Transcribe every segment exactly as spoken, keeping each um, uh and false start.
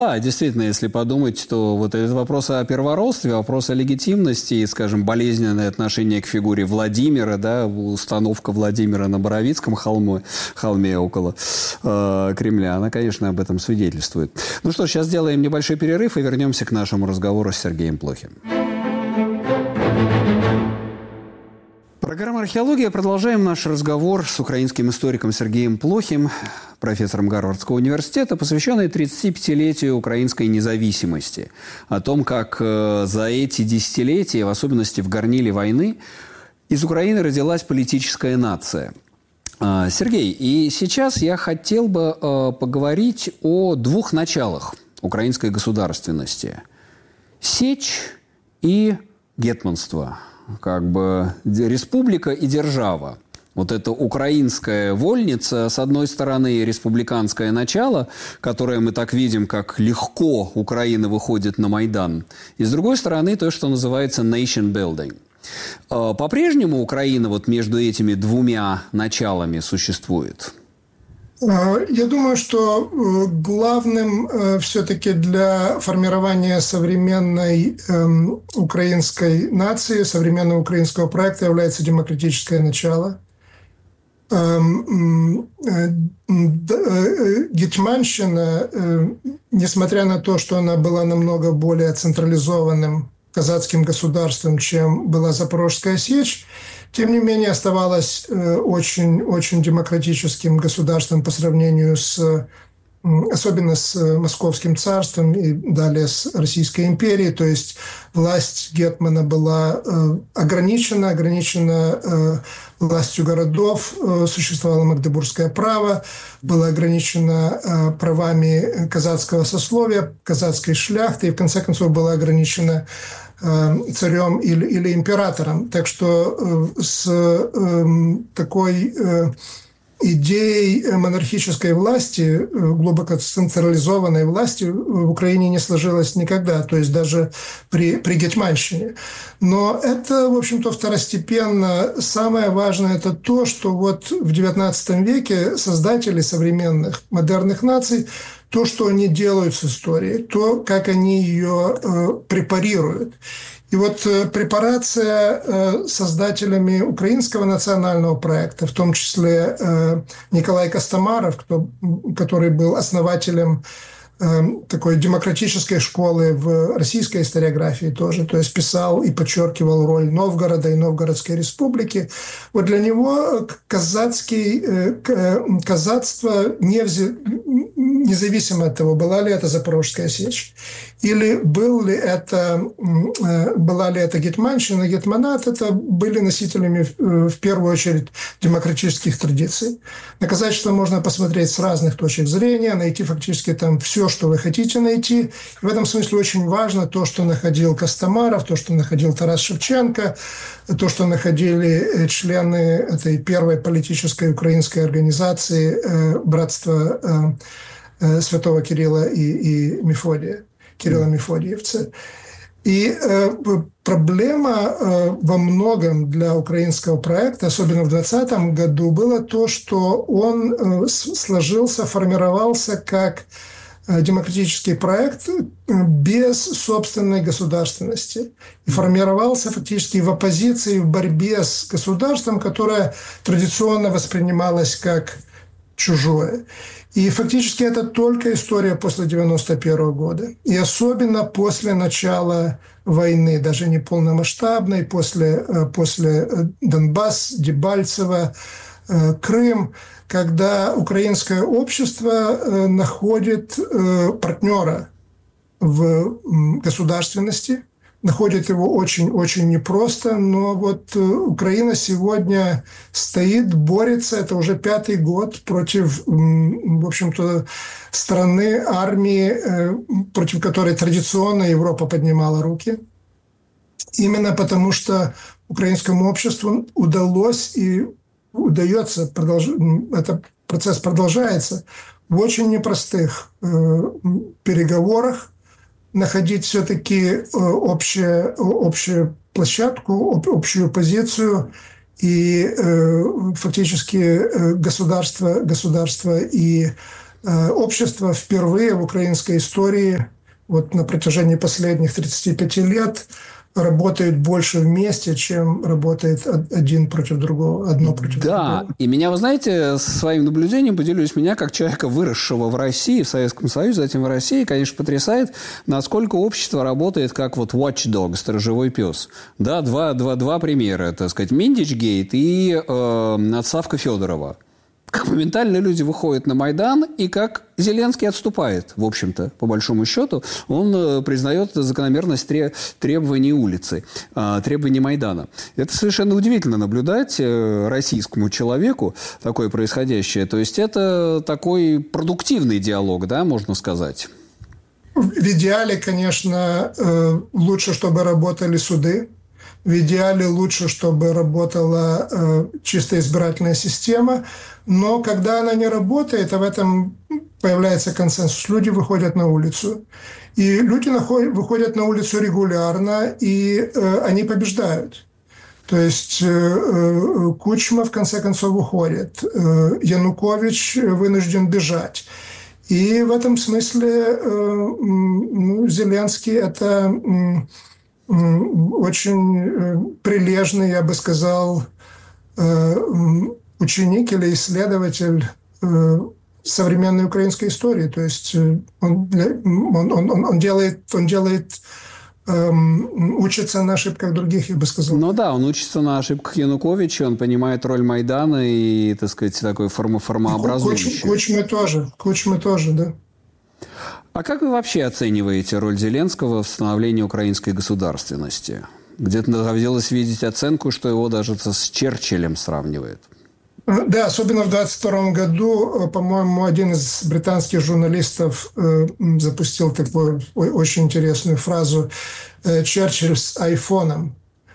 Да, действительно, если подумать, то вот этот вопрос о первородстве, вопрос о легитимности и, скажем, болезненное отношение к фигуре Владимира, да, установка Владимира на Боровицком холме, холме около э, Кремля, она, конечно, об этом свидетельствует. Ну что, сейчас сделаем небольшой перерыв и вернемся к нашему разговору с Сергеем Плохим. Программа «Археология». Продолжаем наш разговор с украинским историком Сергеем Плохим, профессором Гарвардского университета, посвященный тридцатипятилетию украинской независимости. О том, как э, за эти десятилетия, в особенности в горниле войны, из Украины родилась политическая нация. Э, Сергей, и сейчас я хотел бы э, поговорить о двух началах украинской государственности. Сечь и гетманство. Как бы республика и держава. Вот эта украинская вольница, с одной стороны, и республиканское начало, которое мы так видим, как легко Украина выходит на Майдан, и с другой стороны, то, что называется nation building. По-прежнему Украина вот между этими двумя началами существует? Я думаю, что главным все-таки для формирования современной украинской нации, современного украинского проекта является демократическое начало. Гетьманщина, несмотря на то, что она была намного более централизованным казацким государством, чем была Запорожская Сечь, тем не менее оставалась очень, очень демократическим государством по сравнению с, особенно с Московским царством и далее с Российской империей. То есть власть гетмана была ограничена, ограничена властью городов, существовало магдебургское право, было ограничено правами казацкого сословия, казацкой шляхты, и в конце концов было ограничено царем или, или императором. Так что с такой идеей монархической власти, глубоко централизованной власти в Украине не сложилось никогда, то есть даже при, при гетьманщине. Но это, в общем-то, второстепенно. Самое важное – это то, что вот в девятнадцатом веке создатели современных модерных наций, то, что они делают с историей, то, как они ее э, препарируют. И вот препарация создателями украинского национального проекта, в том числе Николай Костомаров, кто, который был основателем такой демократической школы в российской историографии тоже, то есть писал и подчеркивал роль Новгорода и Новгородской республики. Вот для него казацкий, казацтво, независимо от того, была ли это Запорожская Сечь, или был ли это, была ли это гетманщина, гетманат, это были носителями в первую очередь демократических традиций. На казачество можно посмотреть с разных точек зрения, найти фактически там все, что вы хотите найти. В этом смысле очень важно то, что находил Костомаров, то, что находил Тарас Шевченко, то, что находили члены этой первой политической украинской организации «Братство Святого Кирилла и, и Мефодия». Кирилла Мефодиевца. И э, проблема э, во многом для украинского проекта, особенно в двадцатом году, было то, что он э, сложился, формировался как э, демократический проект э, без собственной государственности. И формировался фактически в оппозиции, в борьбе с государством, которое традиционно воспринималось как чужое. И фактически это только история после девяносто первого года. И особенно после начала войны, даже не полномасштабной, после, после Донбасс, Дебальцево, Крым, когда украинское общество находит партнера в государственности, находит его очень-очень непросто, но вот Украина сегодня стоит, борется, это уже пятый год против, в общем-то, страны, армии, против которой традиционно Европа поднимала руки. Именно потому, что украинскому обществу удалось и удается, продолж... этот процесс продолжается, в очень непростых переговорах находить все-таки общую, общую площадку, общую позицию, и э, фактически государство, государство и Общество впервые в украинской истории вот на протяжении последних тридцати пяти лет работает больше вместе, чем работает один против другого, одно против да, другого. Да, и меня, вы знаете, своим наблюдением поделюсь, меня как человека, выросшего в России, в Советском Союзе, затем в России, конечно, потрясает, насколько общество работает как вот watchdog, сторожевой пес. Да, два, два, два примера, так сказать, Миндичгейт и э, отставка Федорова. Как моментально люди выходят на Майдан, и как Зеленский отступает, в общем-то, по большому счету. Он э, признает закономерность тре- требований улицы, э, требований Майдана. Это совершенно удивительно наблюдать э, российскому человеку такое происходящее. То есть это такой продуктивный диалог, да, можно сказать. В идеале, конечно, э, лучше, чтобы работали суды. В идеале лучше, чтобы работала э, чисто избирательная система. Но когда она не работает, а в этом появляется консенсус, люди выходят на улицу. И люди находят, выходят на улицу регулярно, и э, они побеждают. То есть э, Кучма, в конце концов, уходит. Э, Янукович вынужден бежать. И в этом смысле э, ну, Зеленский – это э, очень прилежный, я бы сказал, э, ученик или исследователь э, современной украинской истории. То есть он, он, он, он делает, он делает эм, учится на ошибках других, я бы сказал. Ну да, он учится на ошибках Януковича, он понимает роль Майдана и, так сказать, такой формо- формообразующий. Кучмы тоже, Кучмы тоже, да. А как вы вообще оцениваете роль Зеленского в становлении украинской государственности? Где-то довелось видеть оценку, что его даже с Черчиллем сравнивает. Да, особенно в двадцать втором году, по-моему, один из британских журналистов э, запустил такую очень интересную фразу «Черчилль с айфоном».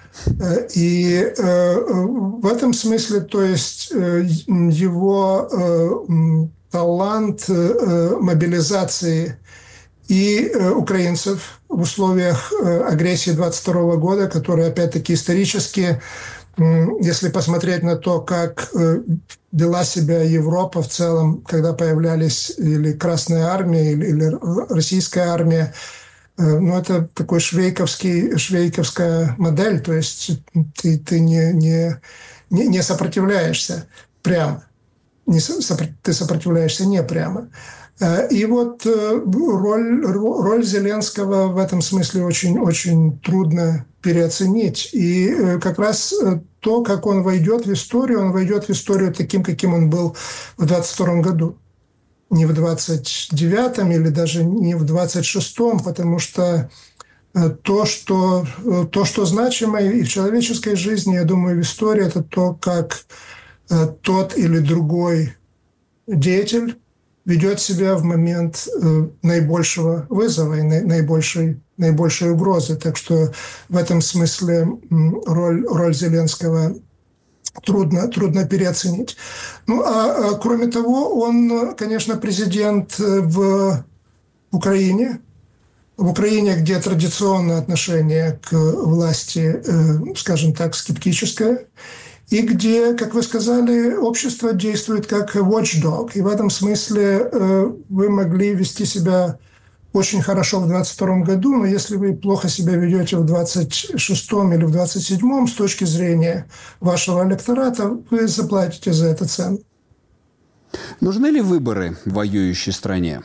И э, в этом смысле, то есть э, его э, талант э, мобилизации и э, украинцев в условиях э, агрессии двадцать второго года, которая, опять-таки, исторически, э, если посмотреть на то, как э, вела себя Европа в целом, когда появлялись или Красная Армия, или, или Российская армия, э, ну, это такой швейковский, швейковская модель, то есть ты, ты не, не, не, не сопротивляешься прямо, не, ты сопротивляешься не прямо. И вот роль, роль Зеленского в этом смысле очень, очень трудно переоценить. И как раз то, как он войдет в историю, он войдет в историю таким, каким он был в двадцать втором году. Не в двадцать девятом или даже не в двадцать шестом, потому что то, что, то, что значимо и в человеческой жизни, я думаю, в истории, это то, как тот или другой деятель ведет себя в момент э, наибольшего вызова и на, наибольшей, наибольшей угрозы. Так что в этом смысле роль, роль Зеленского трудно, трудно переоценить. Ну, а, а кроме того, он, конечно, президент в Украине, в Украине, где традиционное отношение к власти, э, скажем так, скептическое, и где, как вы сказали, общество действует как watchdog. И в этом смысле э, вы могли вести себя очень хорошо в двадцать втором году, но если вы плохо себя ведете в двадцать шестом или в двадцать седьмом с точки зрения вашего электората, вы заплатите за это цену. Нужны ли выборы в воюющей стране?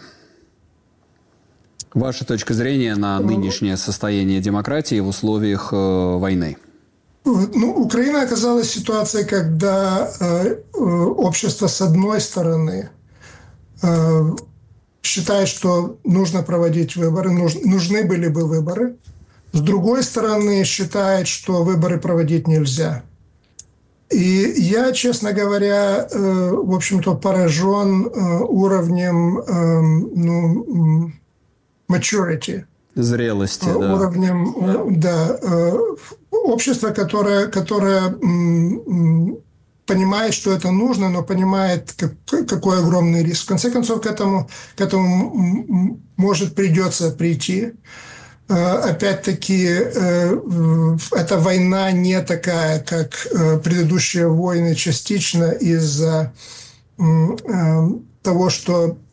Ваша точка зрения на нынешнее состояние демократии в условиях э, войны? Ну, Украина оказалась в ситуации, когда э, общество, с одной стороны, э, считает, что нужно проводить выборы, нуж, нужны были бы выборы. С другой стороны, считает, что выборы проводить нельзя. И я, честно говоря, э, в общем-то, поражен э, уровнем э, ну, maturity. Зрелости, да. Уровнем, да. Общество, которое, которое понимает, что это нужно, но понимает, как, какой огромный риск. В конце концов, к этому, к этому может придется прийти. Опять-таки, эта война не такая, как предыдущие войны, частично из-за того, что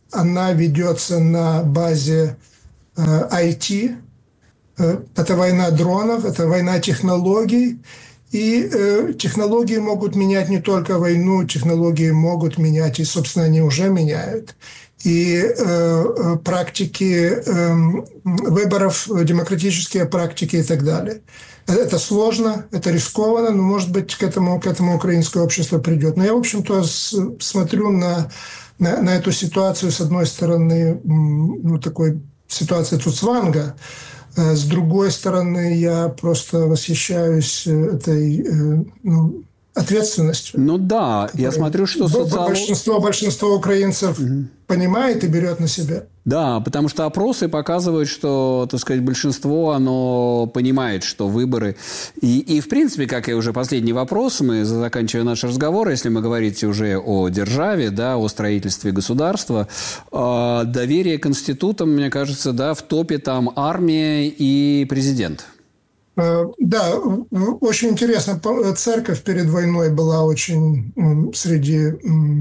она ведется на базе ай ти. Это война дронов, это война технологий. И э, технологии могут менять не только войну, технологии могут менять, и, собственно, они уже меняют. И э, практики э, выборов, демократические практики и так далее. Это сложно, это рискованно, но, может быть, к этому, к этому украинское общество придет. Но я, в общем-то, смотрю на, на, на эту ситуацию, с одной стороны, ну, такой ситуации цуцванга. С другой стороны, я просто восхищаюсь этой ну, ответственностью. Ну да, я смотрю, что социолог... большинство, большинство украинцев угу. понимает и берет на себя. Да, потому что опросы показывают, что, так сказать, большинство, оно понимает, что выборы... И, и в принципе, как и уже последний вопрос, мы заканчиваем наш разговор, если мы говорите уже о державе, да, о строительстве государства, э, доверие к институтам, мне кажется, да, в топе там армия и президент. Да, очень интересно. Церковь перед войной была очень среди,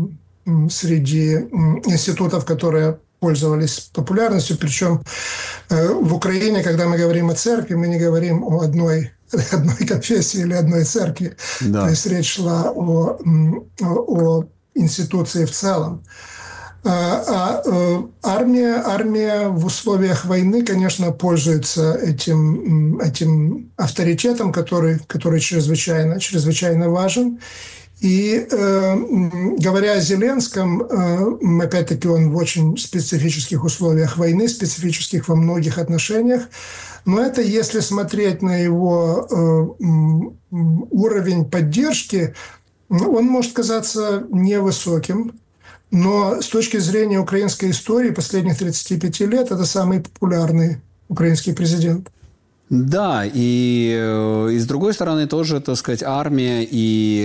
среди институтов, которые пользовались популярностью. Причем в Украине, когда мы говорим о церкви, мы не говорим о одной, одной конфессии или одной церкви. Да. То есть речь шла о, о институции в целом. А, а армия, армия в условиях войны, конечно, пользуется этим, этим авторитетом, который, который чрезвычайно, чрезвычайно важен. И э, говоря о Зеленском, э, опять-таки он в очень специфических условиях войны, специфических во многих отношениях. Но это если смотреть на его э, уровень поддержки, он может казаться невысоким. Но с точки зрения украинской истории последних тридцати пяти лет это самый популярный украинский президент. Да, и, и с другой стороны тоже, так сказать, армия и,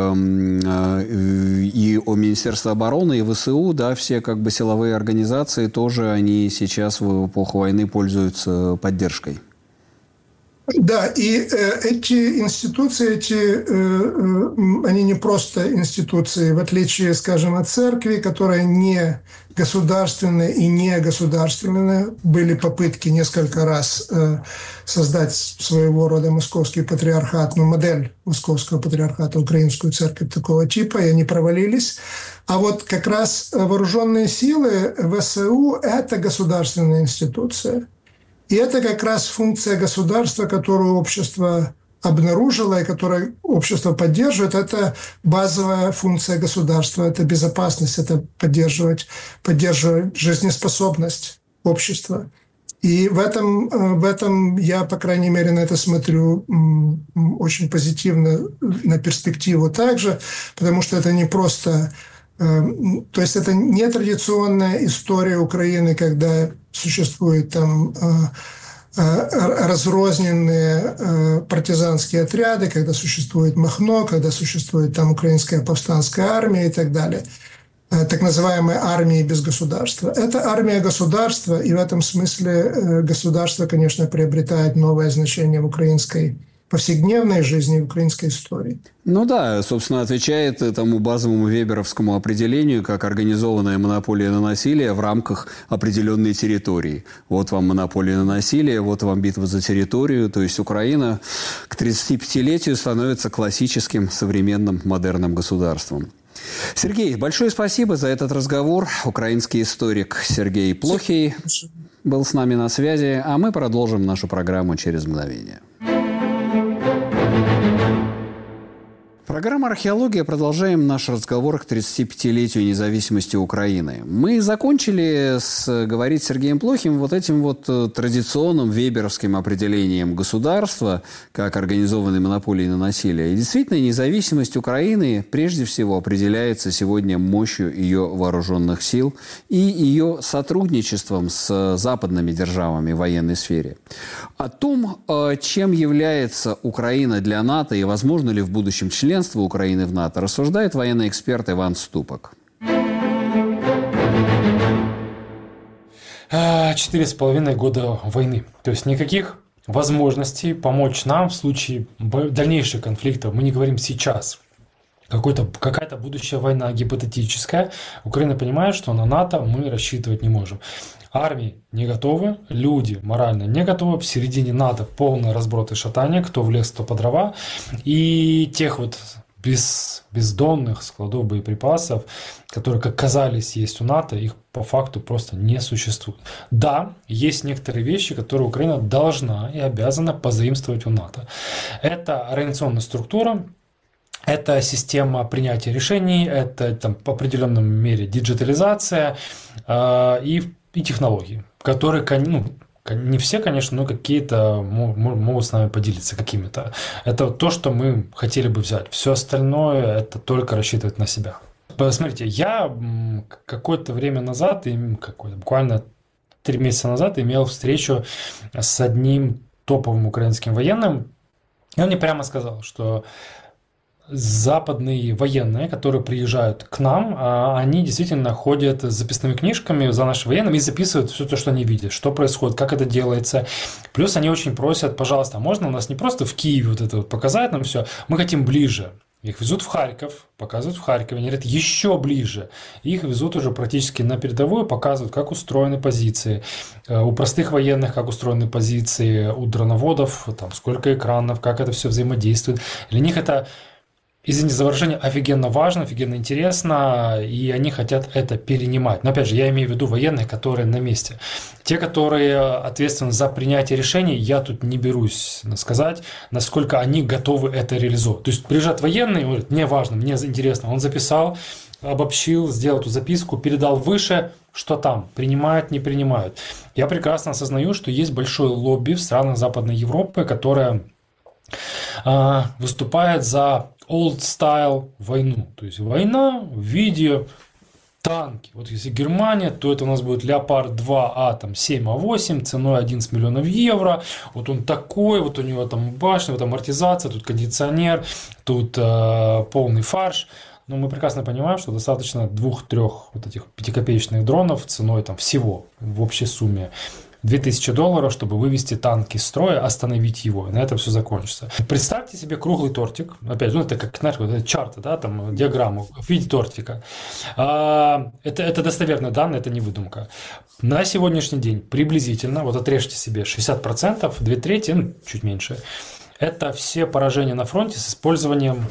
и Министерство обороны, и ВСУ, да, все как бы силовые организации тоже, они сейчас в эпоху войны пользуются поддержкой. Да, и э, эти институции, эти, э, э, они не просто институции, в отличие, скажем, от церкви, которая не государственная и не государственная. Были попытки несколько раз э, создать своего рода московский патриархат, ну, модель московского патриархата, украинскую церковь такого типа, и они провалились. А вот как раз вооруженные силы ВСУ – это государственная институция. И это как раз функция государства, которую общество обнаружило и которую общество поддерживает. Это базовая функция государства, это безопасность, это поддерживать, поддерживать жизнеспособность общества. И в этом, в этом я, по крайней мере, на это смотрю очень позитивно, на перспективу также, потому что это не просто... То есть это не традиционная история Украины, когда существуют там разрозненные партизанские отряды, когда существует Махно, когда существует там украинская повстанская армия и так далее. Так называемая армия без государства. Это армия государства, и в этом смысле государство, конечно, приобретает новое значение в украинской повседневной жизни, в украинской истории. Ну да, собственно, отвечает тому базовому веберовскому определению, как организованная монополия на насилие в рамках определенной территории. Вот вам монополия на насилие, вот вам битва за территорию. То есть Украина к тридцатипятилетию становится классическим, современным, модерным государством. Сергей, большое спасибо за этот разговор. Украинский историк Сергей Плохий был с нами на связи, а мы продолжим нашу программу через мгновение. Программа «Археология». Продолжаем наш разговор к тридцатипятилетию независимости Украины. Мы закончили с, говорить с Сергеем Плохим вот этим вот традиционным веберовским определением государства как организованной монополии на насилие. И действительно, независимость Украины прежде всего определяется сегодня мощью ее вооруженных сил и ее сотрудничеством с западными державами в военной сфере. О том, чем является Украина для НАТО и возможно ли в будущем членство Украины в НАТО, рассуждает военный эксперт Иван Ступак. Четыре с половиной года войны. То есть никаких возможностей помочь нам в случае дальнейших конфликтов. Мы не говорим сейчас какой-то, какая-то будущая война гипотетическая, Украина понимает, что на НАТО мы рассчитывать не можем. Армии не готовы, люди морально не готовы, в середине НАТО полный разброд и шатание, кто в лес, кто по дрова, и тех вот без, бездонных складов боеприпасов, которые, как казались, есть у НАТО, их по факту просто не существует. Да, есть некоторые вещи, которые Украина должна и обязана позаимствовать у НАТО. Это организационная структура, это система принятия решений, это там, по определенной мере диджитализация э, и, и технологии, которые, ну, не все, конечно, но какие-то могут с нами поделиться какими-то. Это то, что мы хотели бы взять. Все остальное – это только рассчитывать на себя. Посмотрите, я какое-то время назад, буквально три месяца назад, имел встречу с одним топовым украинским военным, и он мне прямо сказал, что западные военные, которые приезжают к нам, они действительно ходят с записными книжками за нашими военными и записывают все то, что они видят, что происходит, как это делается. Плюс они очень просят, пожалуйста, можно у нас не просто в Киеве вот это вот показать нам все, мы хотим ближе. Их везут в Харьков, показывают в Харькове, они говорят, еще ближе. Их везут уже практически на передовую, показывают, как устроены позиции. У простых военных, как устроены позиции, у дроноводов, там, сколько экранов, как это все взаимодействует. Для них это, извините за выражение, офигенно важно, офигенно интересно, и они хотят это перенимать. Но опять же, я имею в виду военных, которые на месте. Те, которые ответственны за принятие решений, я тут не берусь сказать, насколько они готовы это реализовать. То есть приезжает военный, говорит, мне важно, мне интересно, он записал, обобщил, сделал эту записку, передал выше, что там, принимают, не принимают. Я прекрасно осознаю, что есть большое лобби в странах Западной Европы, которое э, выступает за old style войну. То есть война в виде танки. Вот если Германия, то это у нас будет Леопард два А, там семь А восемь, ценой одиннадцать миллионов евро. Вот он такой, вот у него там башня, вот амортизация, тут кондиционер, тут э, полный фарш. Но мы прекрасно понимаем, что достаточно двух-трех вот этих пятикопеечных дронов ценой там всего в общей сумме две тысячи долларов, чтобы вывести танк из строя, остановить его. И на этом все закончится. Представьте себе круглый тортик. Опять же, ну, это как, знаешь, вот чарта, да, там, диаграмму в виде тортика. А, это, это достоверные данные, это не выдумка. На сегодняшний день приблизительно, вот отрежьте себе шестьдесят процентов, две трети, ну, чуть меньше, это все поражения на фронте с использованием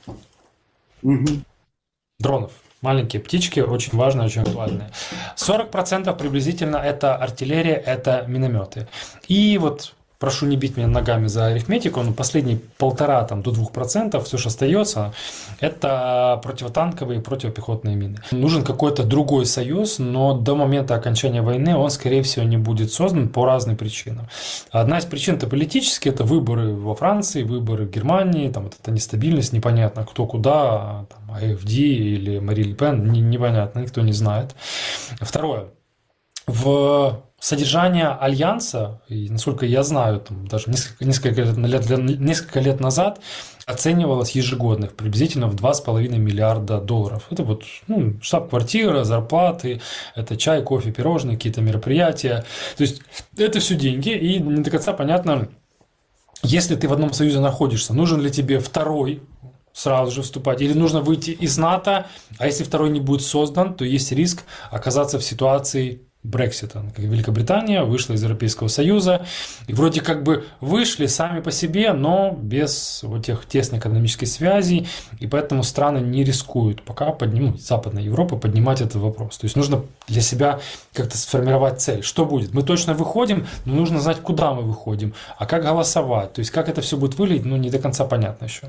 угу. дронов. Маленькие птички, очень важные, очень актуальные. сорок процентов приблизительно это артиллерия, это минометы. И вот, прошу не бить меня ногами за арифметику, но последние полтора там, до двух процентов, все, что остается, это противотанковые и противопехотные мины. Нужен какой-то другой союз, но до момента окончания войны он, скорее всего, не будет создан по разным причинам. Одна из причин это политические, это выборы во Франции, выборы в Германии, там вот эта нестабильность, непонятно кто куда, там, АФД или Мари Ле Пен, не, непонятно, никто не знает. Второе. В содержание альянса, и, насколько я знаю, там, даже несколько, несколько, лет, несколько лет назад оценивалось ежегодно приблизительно в два с половиной миллиарда долларов. Это вот ну, штаб-квартира, зарплаты, это чай, кофе, пирожные, какие-то мероприятия. То есть это все деньги, и не до конца понятно, если ты в одном союзе находишься, нужен ли тебе второй сразу же вступать, или нужно выйти из НАТО, а если второй не будет создан, то есть риск оказаться в ситуации Брексита. Как Великобритания вышла из Европейского Союза, и вроде как бы вышли сами по себе, но без вот тех тесных экономических связей, и поэтому страны не рискуют пока поднимут, Западная Европа поднимать этот вопрос. То есть нужно для себя как-то сформировать цель. Что будет? Мы точно выходим, но нужно знать, куда мы выходим, а как голосовать. То есть как это все будет выглядеть, ну не до конца понятно еще.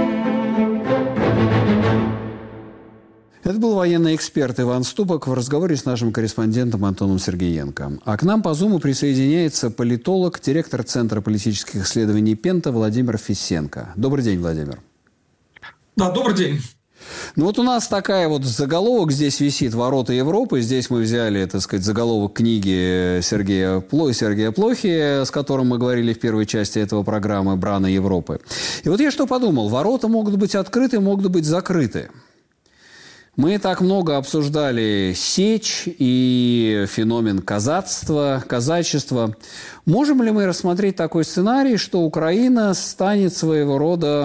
Это был военный эксперт Иван Ступок в разговоре с нашим корреспондентом Антоном Сергеенко. А к нам по Зуму присоединяется политолог, директор Центра политических исследований Пента Владимир Фисенко. Добрый день, Владимир. Да, добрый день. Ну вот у нас такая вот заголовок здесь висит «Ворота Европы». Здесь мы взяли, так сказать, заголовок книги Сергея, Пло... Сергея Плохи, с которым мы говорили в первой части этого программы «Браны Европы». И вот я что подумал. Ворота могут быть открыты, могут быть закрыты. Мы так много обсуждали сечь и феномен казацтва, казачества. Можем ли мы рассмотреть такой сценарий, что Украина станет своего рода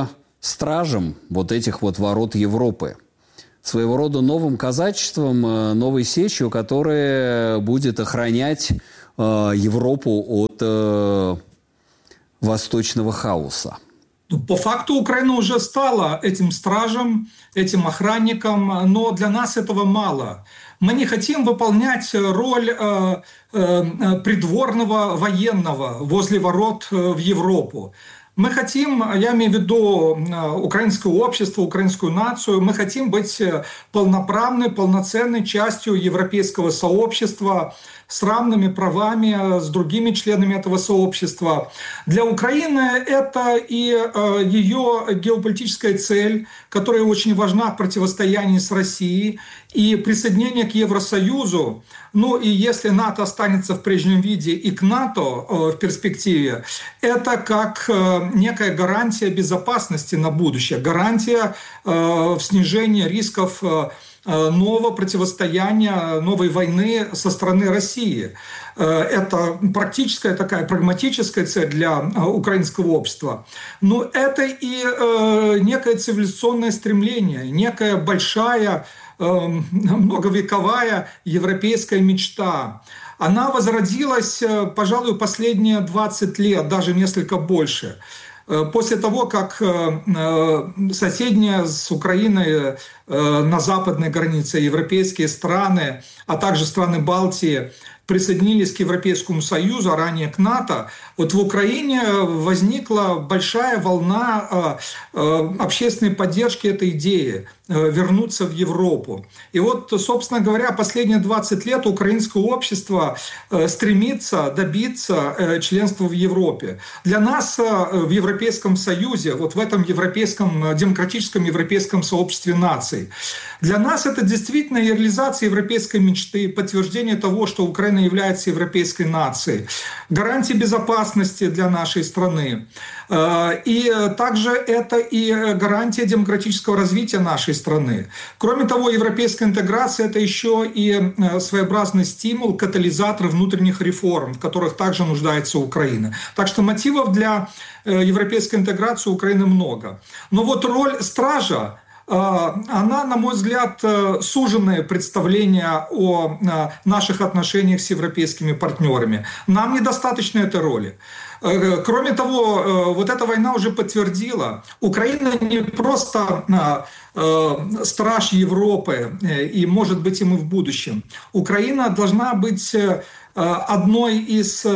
стражем вот этих вот ворот Европы. Своего рода новым казачеством, новой сечью, которая будет охранять э, Европу от э, восточного хаоса. По факту Украина уже стала этим стражем, этим охранником, но для нас этого мало. Мы не хотим выполнять роль э, э, придворного военного возле ворот в Европу. Мы хотим, я имею в виду украинское общество, украинскую нацию, мы хотим быть полноправной, полноценной частью европейского сообщества с равными правами с другими членами этого сообщества. Для Украины это и ее геополитическая цель, которая очень важна в противостоянии с Россией, и присоединение к Евросоюзу. Ну и если НАТО останется в прежнем виде и к НАТО в перспективе, это как некая гарантия безопасности на будущее, гарантия в снижении рисков нового противостояния, новой войны со стороны России. Это практическая такая прагматическая цель для украинского общества. Но это и некое цивилизационное стремление, некая большая, многовековая европейская мечта. Она возродилась, пожалуй, последние двадцать лет, даже несколько больше. После того, как соседние с Украиной на западной границе европейские страны, а также страны Балтии присоединились к Европейскому Союзу, а ранее к НАТО, вот в Украине возникла большая волна общественной поддержки этой идеи вернуться в Европу. И вот, собственно говоря, последние двадцать лет украинское общество стремится добиться членства в Европе. Для нас в Европейском Союзе, вот в этом европейском, демократическом европейском сообществе наций, для нас это действительно реализация европейской мечты, подтверждение того, что Украина является европейской нацией, гарантия безопасности для нашей страны. И также это и гарантия демократического развития нашей страны. Кроме того, европейская интеграция – это еще и своеобразный стимул, катализатор внутренних реформ, в которых также нуждается Украина. Так что мотивов для европейской интеграции у Украины много. Но вот роль стража, она, на мой взгляд, суженное представление о наших отношениях с европейскими партнерами. Нам недостаточно этой роли. Кроме того, вот эта война уже подтвердила, Украина не просто страж Европы, и может быть и мы в будущем. Украина должна быть одной из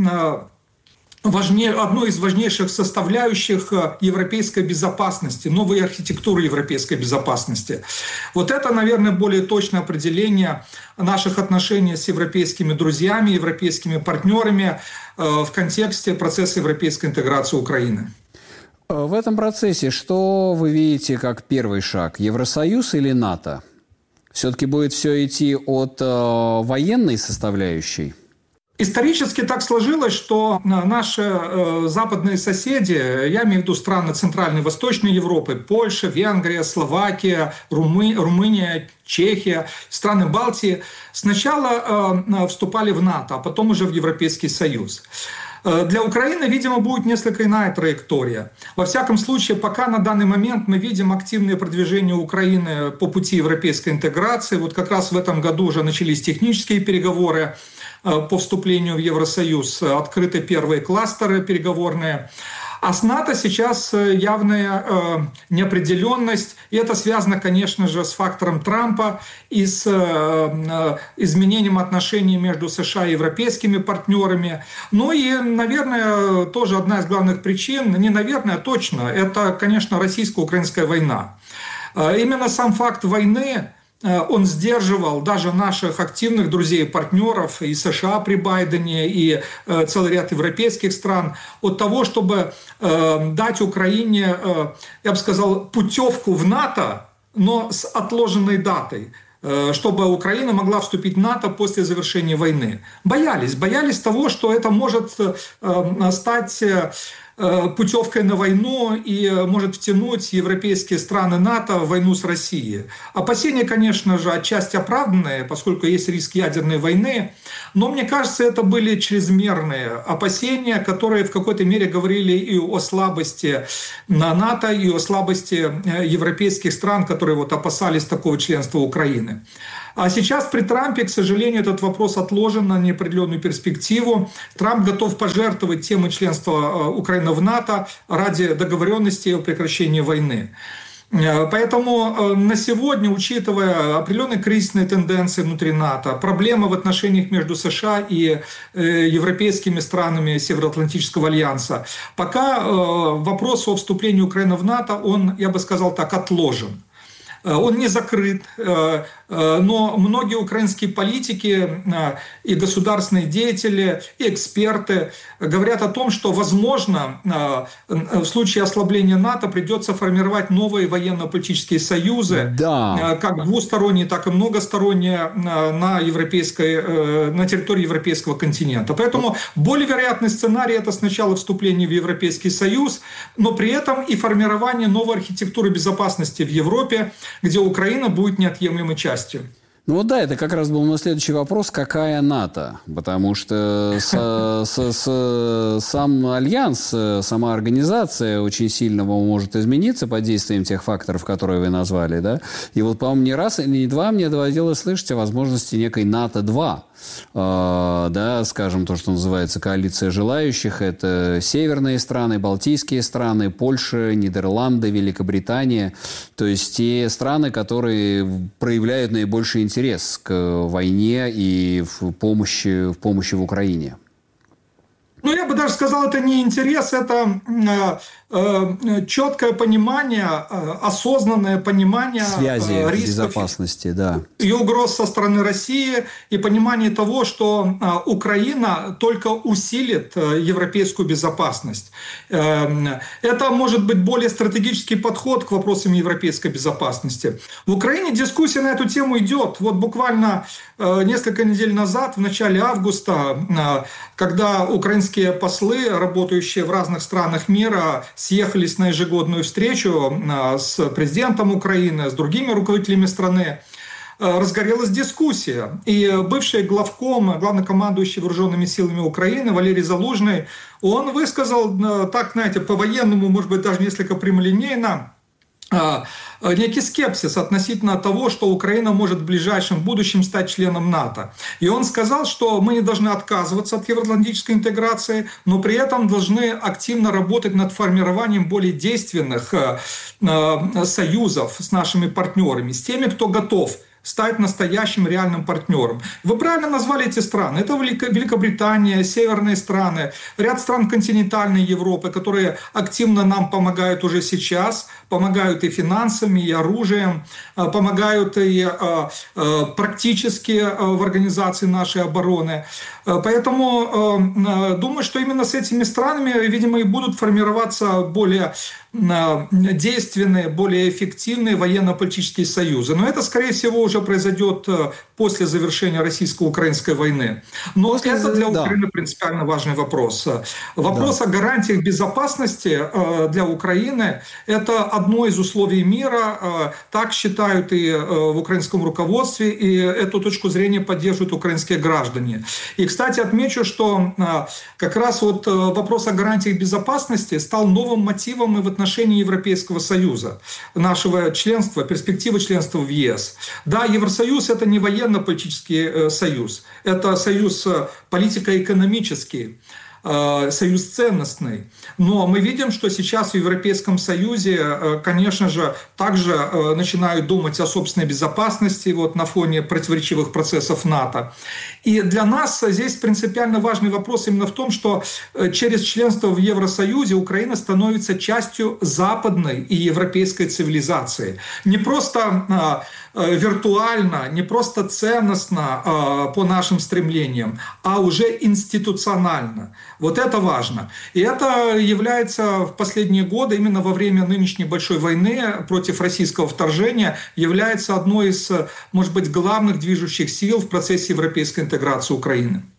Важнее, одной из важнейших составляющих европейской безопасности, новой архитектуры европейской безопасности. Вот это, наверное, более точное определение наших отношений с европейскими друзьями, европейскими партнерами в контексте процесса европейской интеграции Украины. В этом процессе что вы видите как первый шаг? Евросоюз или НАТО? Все-таки будет все идти от э, военной составляющей? Исторически так сложилось, что наши э, западные соседи, я имею в виду страны Центральной и Восточной Европы, Польша, Венгрия, Словакия, Румы, Румыния, Чехия, страны Балтии, сначала э, вступали в НАТО, а потом уже в Европейский Союз. Для Украины, видимо, будет несколько иная траектория. Во всяком случае, пока на данный момент мы видим активное продвижение Украины по пути европейской интеграции. Вот как раз в этом году уже начались технические переговоры по вступлению в Евросоюз, открыты первые кластеры переговорные. А с НАТО сейчас явная э, неопределенность, и это связано, конечно же, с фактором Трампа и с э, изменением отношений между США и европейскими партнерами. Ну и, наверное, тоже одна из главных причин, не наверное, а точно, это, конечно, российско-украинская война. Э, именно сам факт войны, он сдерживал даже наших активных друзей и партнеров, и США при Байдене, и целый ряд европейских стран, от того, чтобы дать Украине, я бы сказал, путевку в НАТО, но с отложенной датой, чтобы Украина могла вступить в НАТО после завершения войны. Боялись, боялись того, что это может стать путевкой на войну и может втянуть европейские страны НАТО в войну с Россией. Опасения, конечно же, отчасти оправданные, поскольку есть риск ядерной войны, но мне кажется, это были чрезмерные опасения, которые в какой-то мере говорили и о слабости НАТО, и о слабости европейских стран, которые вот опасались такого членства Украины. А сейчас при Трампе, к сожалению, этот вопрос отложен на неопределенную перспективу. Трамп готов пожертвовать темой членства Украины в НАТО ради договоренности о прекращении войны. Поэтому на сегодня, учитывая определенные кризисные тенденции внутри НАТО, проблемы в отношениях между США и европейскими странами Североатлантического альянса, пока вопрос о вступлении Украины в НАТО, он, я бы сказал так, отложен. Он не закрыт, но многие украинские политики и государственные деятели, и эксперты говорят о том, что, возможно, в случае ослабления НАТО придется формировать новые военно-политические союзы, да. Как двусторонние, так и многосторонние на, европейской, на территории европейского континента. Поэтому более вероятный сценарий – это сначала вступление в Европейский Союз, но при этом и формирование новой архитектуры безопасности в Европе, где Украина будет неотъемлемой частью. Ну вот да, это как раз был мой следующий вопрос, какая НАТО? Потому что с, с, с, сам альянс, сама организация очень сильно может измениться под действием тех факторов, которые вы назвали, да? И вот, по-моему, не раз и не два мне доводилось слышать о возможности некой НАТО-два. Uh, да, скажем, то, что называется коалиция желающих, это северные страны, балтийские страны, Польша, Нидерланды, Великобритания, то есть те страны, которые проявляют наибольший интерес к войне и в помощи, в помощи в Украине. Ну, я бы даже сказал, это не интерес, это э, э, четкое понимание, э, осознанное понимание связи э, рисков безопасности, да. И угроз со стороны России, и понимание того, что э, Украина только усилит э, европейскую безопасность. Э, это может быть более стратегический подход к вопросам европейской безопасности. В Украине дискуссия на эту тему идет. Вот буквально э, несколько недель назад, в начале августа, э, когда украинские послы, работающие в разных странах мира, съехались на ежегодную встречу с президентом Украины, с другими руководителями страны, разгорелась дискуссия. И бывший главком, главнокомандующий вооруженными силами Украины Валерий Залужный, он высказал, так, знаете, по-военному, может быть, даже несколько прямолинейно, некий скепсис относительно того, что Украина может в ближайшем будущем стать членом НАТО. И он сказал, что мы не должны отказываться от евроатлантической интеграции, но при этом должны активно работать над формированием более действенных союзов с нашими партнерами, с теми, кто готов стать настоящим реальным партнером. Вы правильно назвали эти страны. Это Великобритания, северные страны, ряд стран континентальной Европы, которые активно нам помогают уже сейчас, помогают и финансами, и оружием, помогают и практически в организации нашей обороны. Поэтому думаю, что именно с этими странами, видимо, и будут формироваться более действенные, более эффективные военно-политические союзы. Но это, скорее всего, уже произойдет после завершения российско-украинской войны. Но после... это для Украины да. принципиально важный вопрос. Вопрос да. о гарантиях безопасности для Украины – это одно из условий мира. Так считают и в украинском руководстве, и эту точку зрения поддерживают украинские граждане. И, кстати, отмечу, что как раз вот вопрос о гарантиях безопасности стал новым мотивом и в отношении Европейского Союза, нашего членства, перспективы членства в ЕС. Да, Евросоюз – это не военно-политический союз, это союз политико-экономический, союз ценностный. Но мы видим, что сейчас в Европейском Союзе, конечно же, также начинают думать о собственной безопасности вот, на фоне противоречивых процессов НАТО. И для нас здесь принципиально важный вопрос именно в том, что через членство в Евросоюзе Украина становится частью западной и европейской цивилизации. Не просто виртуально, не просто ценностно по нашим стремлениям, а уже институционально. Вот это важно. И это является в последние годы, именно во время нынешней большой войны против российского вторжения, является одной из, может быть, главных движущих сил в процессе европейской интеграции Украины.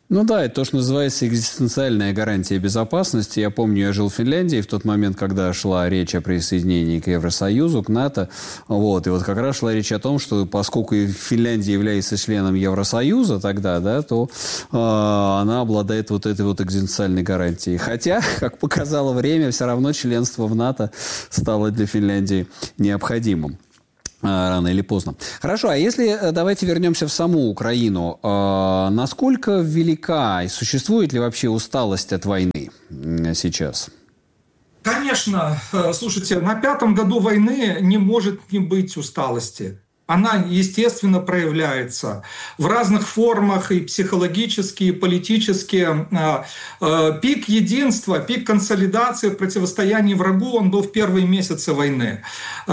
Ну да, это то, что называется экзистенциальная гарантия безопасности. Я помню, я жил в Финляндии в тот момент, когда шла речь о присоединении к Евросоюзу, к НАТО. Вот. И вот как раз шла речь о том, что поскольку Финляндия является членом Евросоюза тогда, да, то э, она обладает вот этой вот экзистенциальной гарантией. Хотя, как показало время, все равно членство в НАТО стало для Финляндии необходимым. Рано или поздно. Хорошо, а если давайте вернемся в саму Украину. Э, насколько велика и существует ли вообще усталость от войны сейчас? Конечно. Слушайте, на пятом году войны не может не быть усталости. Она, естественно, проявляется в разных формах, и психологически, и политически. Пик единства, пик консолидации в противостоянии врагу, он был в первые месяцы войны.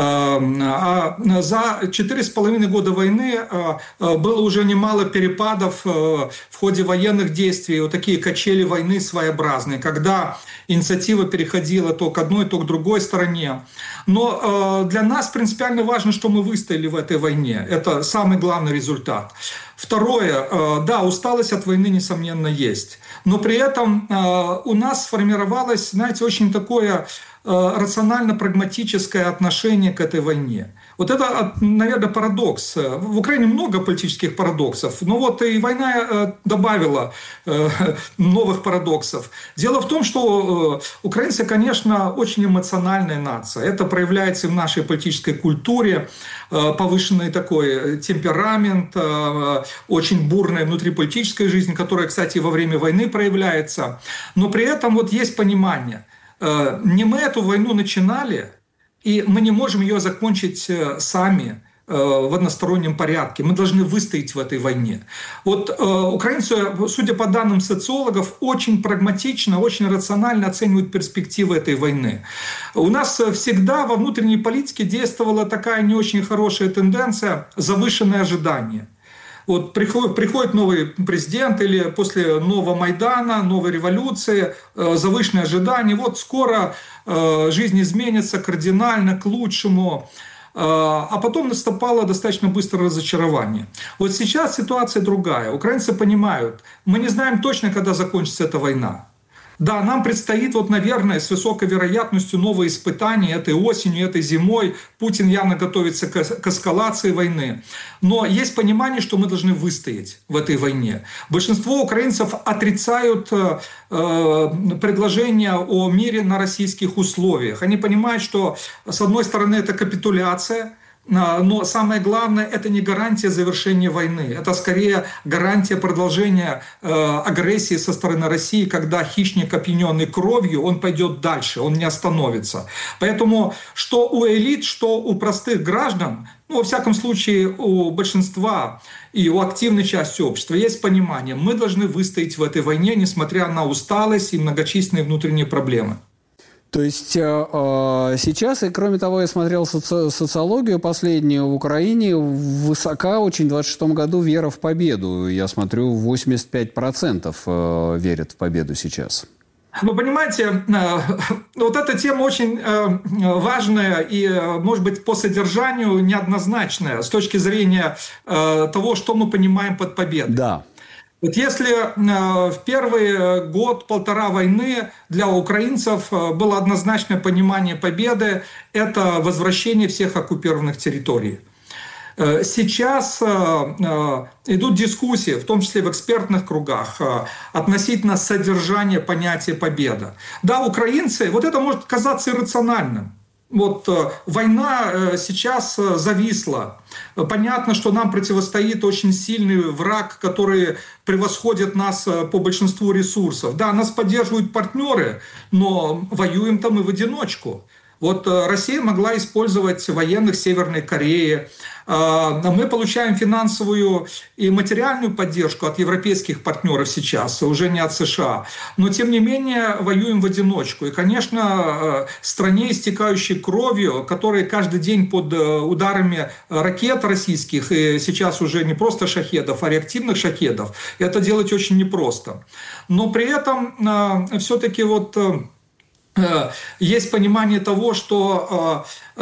А за четыре с половиной года войны было уже немало перепадов в ходе военных действий, вот такие качели войны своеобразные, когда инициатива переходила то к одной, то к другой стороне. Но для нас принципиально важно, что мы выстояли в этой войне. Это самый главный результат. Второе, да, усталость от войны, несомненно, есть. Но при этом у нас сформировалось, знаете, очень такое рационально-прагматическое отношение к этой войне. Вот это, наверное, парадокс. В Украине много политических парадоксов, но вот и война добавила новых парадоксов. Дело в том, что украинцы, конечно, очень эмоциональная нация. Это проявляется и в нашей политической культуре, повышенный такой темперамент, очень бурная внутриполитическая жизнь, которая, кстати, во время войны проявляется. Но при этом вот есть понимание. Не мы эту войну начинали, и мы не можем ее закончить сами в одностороннем порядке. Мы должны выстоять в этой войне. Вот украинцы, судя по данным социологов, очень прагматично, очень рационально оценивают перспективы этой войны. У нас всегда во внутренней политике действовала такая не очень хорошая тенденция – завышенное ожидание. Вот приходит, приходит новый президент или после нового Майдана, новой революции, э, завышенные ожидания. Вот скоро э, жизнь изменится кардинально к лучшему. Э, а потом наступало достаточно быстрое разочарование. Вот сейчас ситуация другая. Украинцы понимают, мы не знаем точно, когда закончится эта война. Да, нам предстоит, вот, наверное, с высокой вероятностью новые испытания этой осенью, этой зимой. Путин явно готовится к, к эскалации войны. Но есть понимание, что мы должны выстоять в этой войне. Большинство украинцев отрицают э, предложение о мире на российских условиях. Они понимают, что, с одной стороны, это капитуляция, но самое главное, это не гарантия завершения войны. Это скорее гарантия продолжения э, агрессии со стороны России, когда хищник, опьяненный кровью, он пойдет дальше, он не остановится. Поэтому что у элит, что у простых граждан, ну, во всяком случае, у большинства и у активной части общества есть понимание, мы должны выстоять в этой войне, несмотря на усталость и многочисленные внутренние проблемы. То есть э, сейчас, и кроме того, я смотрел соци- социологию последнюю в Украине, высока очень в двадцать шестом году вера в победу. Я смотрю, восемьдесят пять процентов э, верят в победу сейчас. Вы понимаете, э, вот эта тема очень э, важная и, может быть, по содержанию неоднозначная с точки зрения э, того, что мы понимаем под победой. Да. Вот если в первый год-полтора войны для украинцев было однозначное понимание победы, это возвращение всех оккупированных территорий. Сейчас идут дискуссии, в том числе в экспертных кругах, относительно содержания понятия «победа». Да, украинцы, вот это может казаться иррациональным. Вот война сейчас зависла. Понятно, что нам противостоит очень сильный враг, который превосходит нас по большинству ресурсов. Да, нас поддерживают партнеры, но воюем-то мы в одиночку. Вот Россия могла использовать военных Северной Кореи. Мы получаем финансовую и материальную поддержку от европейских партнеров сейчас, уже не от США. Но, тем не менее, воюем в одиночку. И, конечно, стране, истекающей кровью, которая каждый день под ударами ракет российских, и сейчас уже не просто шахедов, а реактивных шахедов, это делать очень непросто. Но при этом все-таки вот есть понимание того, что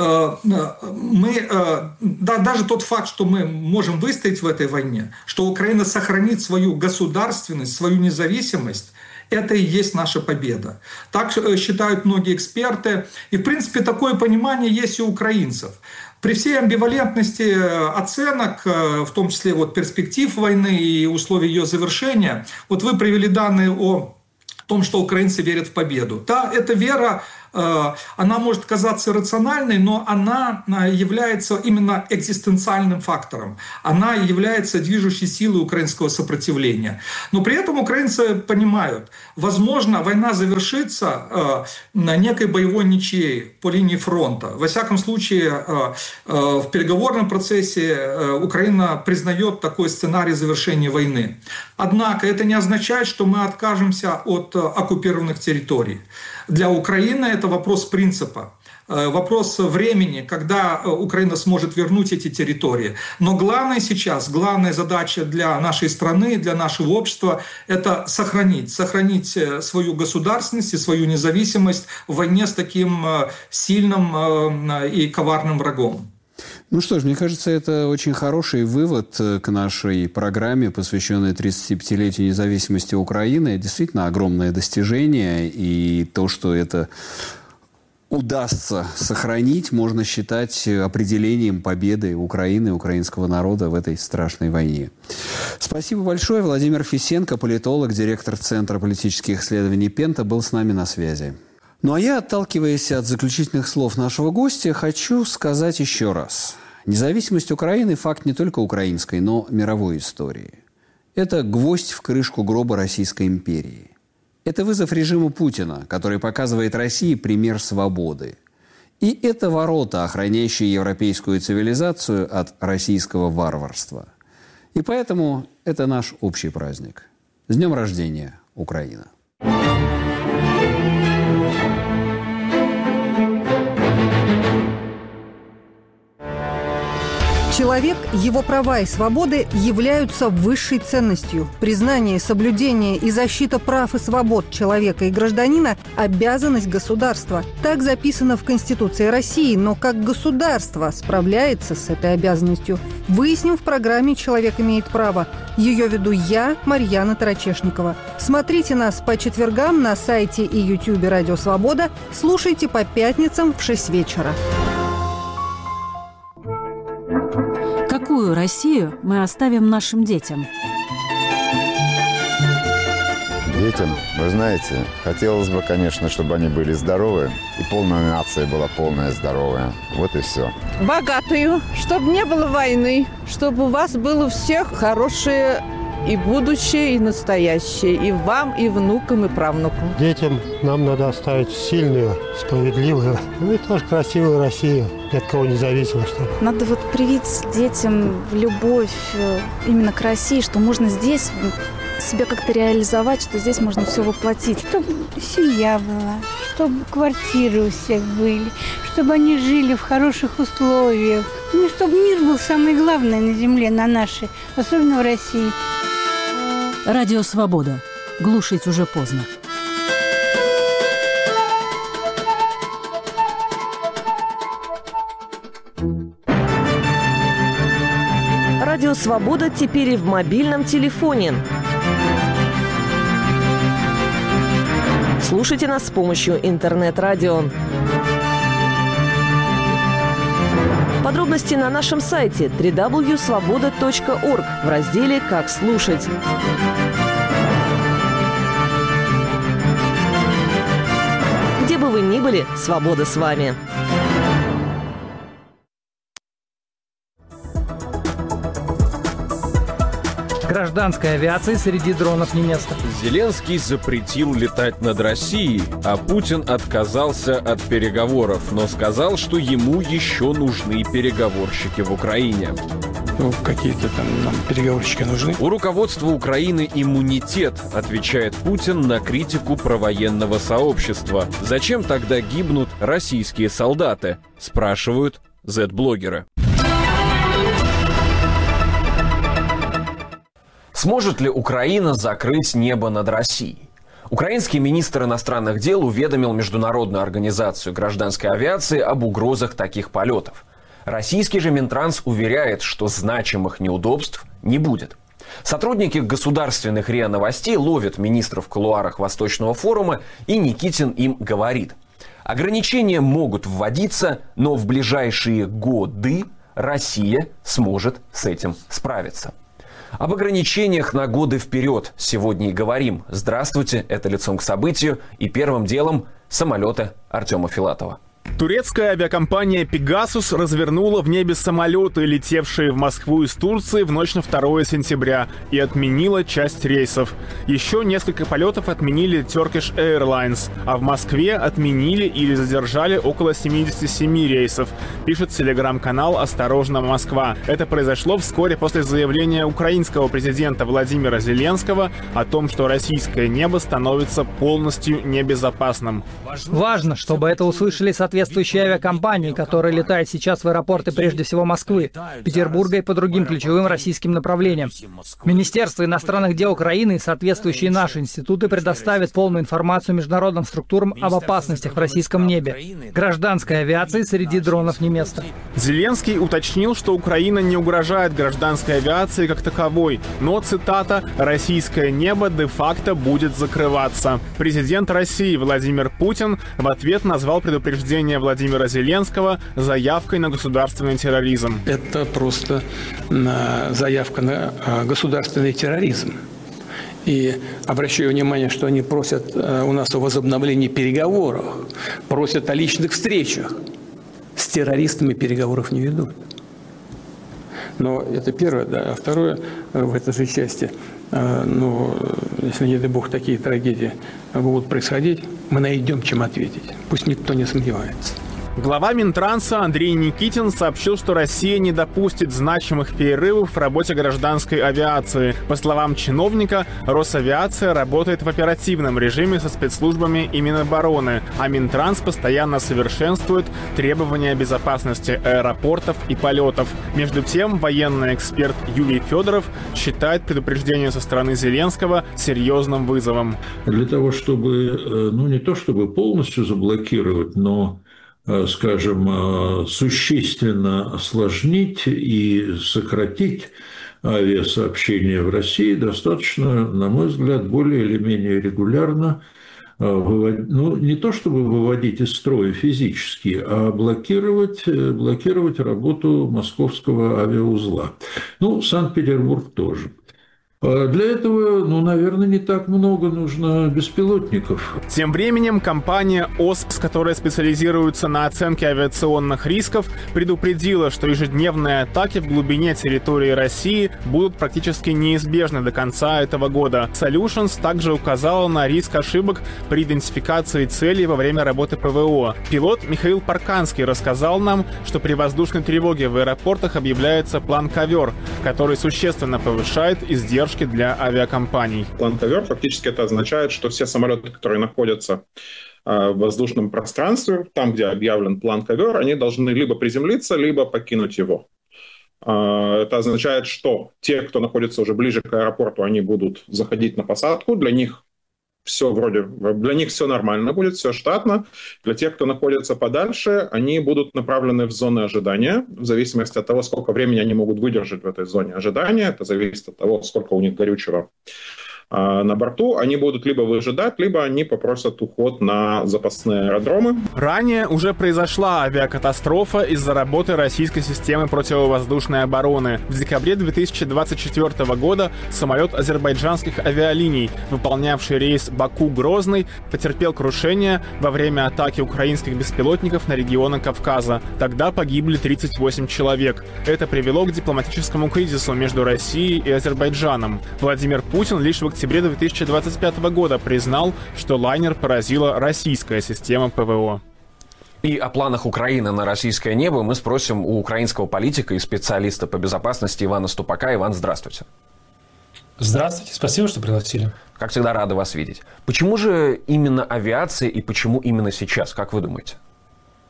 мы, да, даже тот факт, что мы можем выстоять в этой войне, что Украина сохранит свою государственность, свою независимость, это и есть наша победа. Так считают многие эксперты. И, в принципе, такое понимание есть и у украинцев. При всей амбивалентности оценок, в том числе вот перспектив войны и условий ее завершения, вот вы привели данные о том, что украинцы верят в победу. Да, эта вера, она может казаться рациональной, но она является именно экзистенциальным фактором. Она является движущей силой украинского сопротивления. Но при этом украинцы понимают, возможно, война завершится некой боевой ничьей по линии фронта. Во всяком случае, в переговорном процессе Украина признает такой сценарий завершения войны. Однако это не означает, что мы откажемся от оккупированных территорий. Для Украины это вопрос принципа, вопрос времени, когда Украина сможет вернуть эти территории. Но главное сейчас, главная задача для нашей страны, для нашего общества – это сохранить, сохранить свою государственность и свою независимость в войне с таким сильным и коварным врагом. Ну что ж, мне кажется, это очень хороший вывод к нашей программе, посвященной тридцатипятилетию независимости Украины. Действительно огромное достижение, и то, что это удастся сохранить, можно считать определением победы Украины, украинского народа в этой страшной войне. Спасибо большое. Владимир Фисенко, политолог, директор Центра политических исследований Пента, был с нами на связи. Ну а я, отталкиваясь от заключительных слов нашего гостя, хочу сказать еще раз. Независимость Украины – факт не только украинской, но мировой истории. Это гвоздь в крышку гроба Российской империи. Это вызов режиму Путина, который показывает России пример свободы. И это ворота, охраняющие европейскую цивилизацию от российского варварства. И поэтому это наш общий праздник. С днем рождения, Украина! Человек, его права и свободы являются высшей ценностью. Признание, соблюдение и защита прав и свобод человека и гражданина – обязанность государства. Так записано в Конституции России, но как государство справляется с этой обязанностью, выясним в программе «Человек имеет право». Ее веду я, Марьяна Тарачешникова. Смотрите нас по четвергам на сайте и ютубе «Радио Свобода». Слушайте по пятницам в шесть вечера. Какую Россию мы оставим нашим детям? Детям, вы знаете, хотелось бы, конечно, чтобы они были здоровы, и полная нация была полная здоровая. Вот и все. Богатую, чтобы не было войны, чтобы у вас было у всех хорошее и будущее, и настоящее, и вам, и внукам, и правнукам. Детям нам надо оставить сильную, справедливую, ну и тоже красивую Россию, ни от кого не зависимо. Чтобы. Надо вот привить детям любовь именно к России, что можно здесь себя как-то реализовать, что здесь можно все воплотить. Чтобы семья была, чтобы квартиры у всех были, чтобы они жили в хороших условиях. Ну, чтобы мир был самое главное на земле, на нашей, особенно в России. Радио «Свобода». Глушить уже поздно. Радио «Свобода» теперь и в мобильном телефоне. Слушайте нас с помощью интернет-радио. Подробности на нашем сайте дабл ю дабл ю дабл ю точка свобода точка орг в разделе «Как слушать». Где бы вы ни были, свобода с вами. Гражданской авиации среди дронов не место. Зеленский запретил летать над Россией, а Путин отказался от переговоров, но сказал, что ему еще нужны переговорщики в Украине. Ну, какие-то там нам переговорщики нужны. У руководства Украины иммунитет, отвечает Путин на критику провоенного сообщества. Зачем тогда гибнут российские солдаты? Спрашивают зет-блогеры. Сможет ли Украина закрыть небо над Россией? Украинский министр иностранных дел уведомил Международную организацию гражданской авиации об угрозах таких полетов. Российский же Минтранс уверяет, что значимых неудобств не будет. Сотрудники государственных РИА Новостей ловят министров в кулуарах Восточного форума, и Никитин им говорит: ограничения могут вводиться, но в ближайшие годы Россия сможет с этим справиться. Об ограничениях на годы вперед сегодня и говорим. Здравствуйте, это «Лицом к событию», и первым делом самолеты Артема Филатова. Турецкая авиакомпания «Пегасус» развернула в небе самолеты, летевшие в Москву из Турции в ночь на второе сентября, и отменила часть рейсов. Еще несколько полетов отменили Turkish Airlines, а в Москве отменили или задержали около семидесяти семи рейсов, пишет телеграм-канал «Осторожно, Москва». Это произошло вскоре после заявления украинского президента Владимира Зеленского о том, что российское небо становится полностью небезопасным. Важно, чтобы это услышали соответствующие соответствующие авиакомпании, которые летают сейчас в аэропорты прежде всего Москвы, Петербурга и по другим ключевым российским направлениям. Министерство иностранных дел Украины и соответствующие наши институты предоставят полную информацию международным структурам об опасностях в российском небе. Гражданской авиации среди дронов не место. Зеленский уточнил, что Украина не угрожает гражданской авиации как таковой, но, цитата, «российское небо де-факто будет закрываться». Президент России Владимир Путин в ответ назвал предупреждение Владимира Зеленского заявкой на государственный терроризм. Это просто заявка на государственный терроризм. И обращаю внимание, что они просят у нас о возобновлении переговоров, просят о личных встречах. С террористами переговоров не ведут. Но это первое, да. А второе, в этой же части, ну, если, не дай бог, такие трагедии будут происходить, мы найдем, чем ответить. Пусть никто не сомневается. Глава Минтранса Андрей Никитин сообщил, что Россия не допустит значимых перерывов в работе гражданской авиации. По словам чиновника, Росавиация работает в оперативном режиме со спецслужбами и Минобороны, а Минтранс постоянно совершенствует требования безопасности аэропортов и полетов. Между тем, военный эксперт Юрий Федоров считает предупреждение со стороны Зеленского серьезным вызовом. Для того, чтобы, ну не то чтобы полностью заблокировать, но скажем, существенно осложнить и сократить авиасообщение в России, достаточно, на мой взгляд, более или менее регулярно, вывод... ну, не то чтобы выводить из строя физически, а блокировать, блокировать работу московского авиаузла. Ну, Санкт-Петербург тоже. Для этого, ну, наверное, не так много нужно беспилотников. Тем временем компания ОСПС, которая специализируется на оценке авиационных рисков, предупредила, что ежедневные атаки в глубине территории России будут практически неизбежны до конца этого года. Solutions также указала на риск ошибок при идентификации целей во время работы ПВО. Пилот Михаил Парканский рассказал нам, что при воздушной тревоге в аэропортах объявляется план «Ковер», который существенно повышает издержки для авиакомпаний. План «Ковер» фактически это означает, что все самолеты, которые находятся в воздушном пространстве, там, где объявлен план «Ковер», они должны либо приземлиться, либо покинуть его. Это означает, что те, кто находится уже ближе к аэропорту, они будут заходить на посадку, для них все вроде, для них все нормально будет, все штатно. Для тех, кто находится подальше, они будут направлены в зоны ожидания, в зависимости от того, сколько времени они могут выдержать в этой зоне ожидания. Это зависит от того, сколько у них горючего на борту. Они будут либо выжидать, либо они попросят уход на запасные аэродромы. Ранее уже произошла авиакатастрофа из-за работы российской системы противовоздушной обороны. В декабре две тысячи двадцать четвёртого года самолет азербайджанских авиалиний, выполнявший рейс Баку-Грозный, потерпел крушение во время атаки украинских беспилотников на регионы Кавказа. Тогда погибли тридцать восемь человек. Это привело к дипломатическому кризису между Россией и Азербайджаном. Владимир Путин лишь в октябре две тысячи двадцать пятого года признал, что лайнер поразила российская система ПВО. И о планах Украины на российское небо мы спросим у украинского политика и специалиста по безопасности Ивана Ступака. Иван, здравствуйте. Здравствуйте, спасибо, что пригласили. Как всегда, рады вас видеть. Почему же именно авиация и почему именно сейчас, как вы думаете?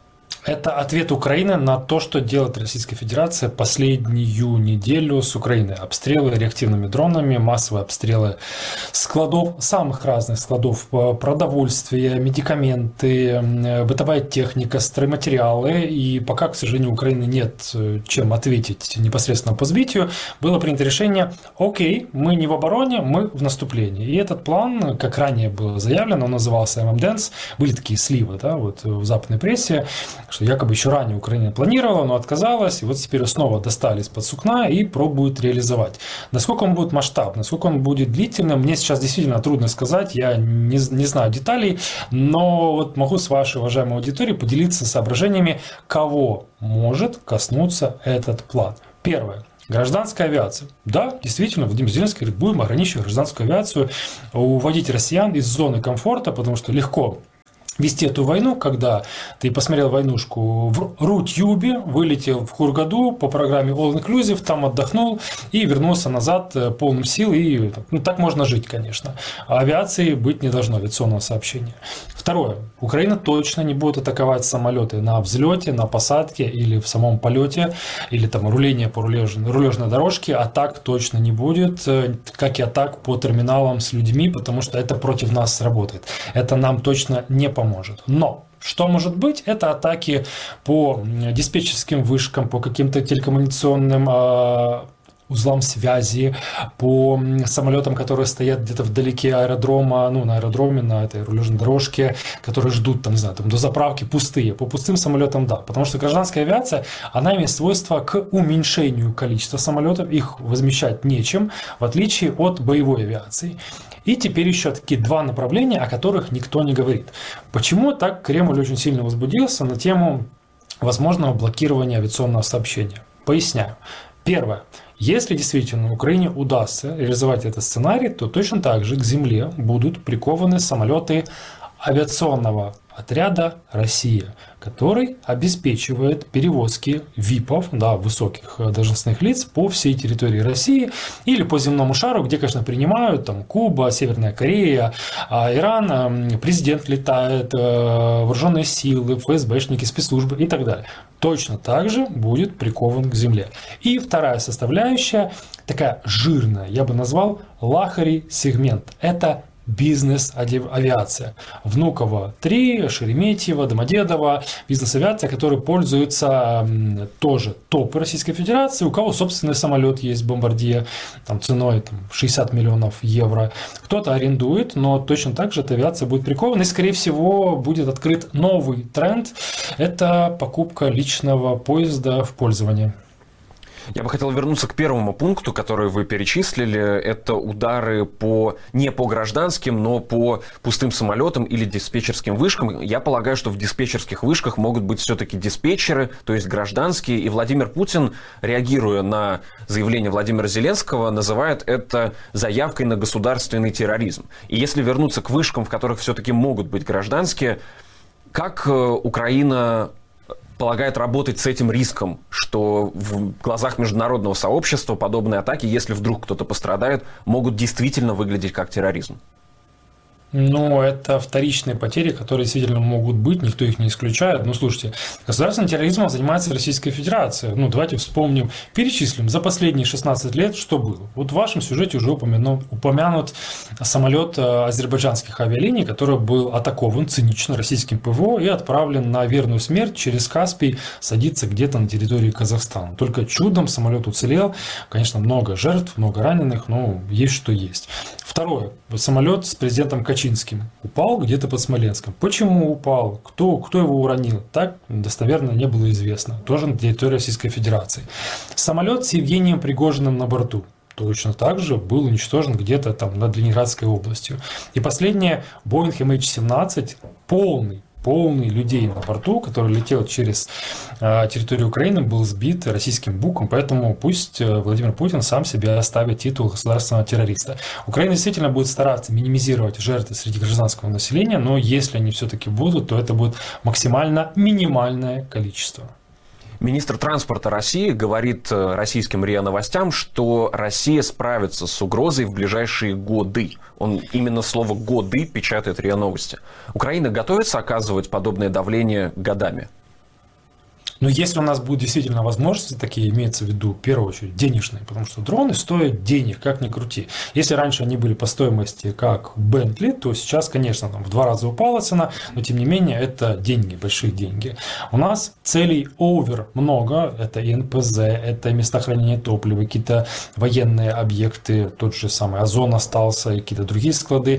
Это ответ Украины на то, что делает Российская Федерация последнюю неделю с Украиной. Обстрелы реактивными дронами, массовые обстрелы складов, самых разных складов продовольствия, медикаменты, бытовая техника, стройматериалы. И пока, к сожалению, у Украины нет чем ответить непосредственно по сбитию, было принято решение: окей, мы не в обороне, мы в наступлении. И этот план, как ранее было заявлено, он назывался эм эм Dance. Были такие сливы, да, вот в западной прессе, что якобы еще ранее Украина планировала, но отказалась, и вот теперь снова достали из-под сукна и пробуют реализовать. Насколько он будет масштабным, насколько он будет длительным, мне сейчас действительно трудно сказать, я не, не знаю деталей, но вот могу с вашей уважаемой аудиторией поделиться соображениями, кого может коснуться этот план. Первое. Гражданская авиация. Да, действительно, Владимир Зеленский говорит, будем ограничивать гражданскую авиацию, уводить россиян из зоны комфорта, потому что легко вести эту войну, когда ты посмотрел войнушку в Рутюбе, вылетел в Хургаду по программе All Inclusive, там отдохнул и вернулся назад полным сил. И ну, так можно жить, конечно. А авиации быть не должно, авиационного сообщения. Второе. Украина точно не будет атаковать самолеты на взлете, на посадке или в самом полете, или там руление по рулежной, рулежной дорожке. Атак точно не будет, как и атак по терминалам с людьми, потому что это против нас сработает. Это нам точно не поможет. Может. Но что может быть? Это атаки по диспетчерским вышкам, по каким-то телекоммуникационным э, узлам связи, по самолетам, которые стоят где-то вдалеке аэродрома, ну, на аэродроме, на этой рулежной дорожке, которые ждут, там, не знаю, там, до заправки пустые. По пустым самолетам, да. Потому что гражданская авиация, она имеет свойство к уменьшению количества самолетов, их возмещать нечем, в отличие от боевой авиации. И теперь еще такие два направления, о которых никто не говорит. Почему так Кремль очень сильно возбудился на тему возможного блокирования авиационного сообщения? Поясняю. Первое. Если действительно Украине удастся реализовать этот сценарий, то точно так же к земле будут прикованы самолеты авиационного отряда «Россия», который обеспечивает перевозки випов, да, высоких должностных лиц по всей территории России или по земному шару, где, конечно, принимают там, Куба, Северная Корея, Иран, президент летает, вооруженные силы, эф эс бэшники, спецслужбы и так далее. Точно так же будет прикован к земле. И вторая составляющая, такая жирная, я бы назвал лахари-сегмент. Это бизнес-авиация. Внуково три, Шереметьево, Домодедово, бизнес-авиация, которые пользуются тоже топы Российской Федерации, у кого собственный самолет есть, бомбардье, там, ценой там, шестьдесят миллионов евро. Кто-то арендует, но точно так же эта авиация будет прикована, и, скорее всего, будет открыт новый тренд. Это покупка личного поезда в пользование. Я бы хотел вернуться к первому пункту, который вы перечислили. Это удары по, не по гражданским, но по пустым самолетам или диспетчерским вышкам. Я полагаю, что в диспетчерских вышках могут быть все-таки диспетчеры, то есть гражданские. И Владимир Путин, реагируя на заявление Владимира Зеленского, называет это заявкой на государственный терроризм. И если вернуться к вышкам, в которых все-таки могут быть гражданские, как Украина полагает работать с этим риском, что в глазах международного сообщества подобные атаки, если вдруг кто-то пострадает, могут действительно выглядеть как терроризм? Ну, это вторичные потери, которые действительно могут быть, никто их не исключает. Ну, слушайте, государственным терроризмом занимается Российская Федерация. Ну, давайте вспомним, перечислим за последние шестнадцать лет, что было. Вот в вашем сюжете уже упомянут, упомянут самолет азербайджанских авиалиний, который был атакован цинично российским ПВО и отправлен на верную смерть через Каспий, садиться где-то на территории Казахстана. Только чудом самолет уцелел. Конечно, много жертв, много раненых, но есть что есть. Второе. Самолет с президентом Качинским упал где-то под Смоленском. Почему упал? Кто, кто его уронил? Так достоверно не было известно. Тоже на территории Российской Федерации. Самолет с Евгением Пригожиным на борту точно так же был уничтожен где-то там над Ленинградской областью. И последнее. Боинг эм эйч семнадцать полный. полный людей на борту, который летел через э, территорию Украины, был сбит российским буком, поэтому пусть Владимир Путин сам себе оставит титул государственного террориста. Украина действительно будет стараться минимизировать жертвы среди гражданского населения, но если они все-таки будут, то это будет максимально минимальное количество. Министр транспорта России говорит российским РИА Новостям, что Россия справится с угрозой в ближайшие годы. Он именно слово «годы» печатает РИА Новости. Украина готовится оказывать подобное давление годами? Но если у нас будут действительно возможности такие, имеется в виду, в первую очередь, денежные, потому что дроны стоят денег, как ни крути. Если раньше они были по стоимости как Бентли, то сейчас, конечно, там в два раза упала цена, но тем не менее это деньги, большие деньги. У нас целей овер много, это и эн пэ зэ, это места хранения топлива, какие-то военные объекты, тот же самый Озон остался, и какие-то другие склады.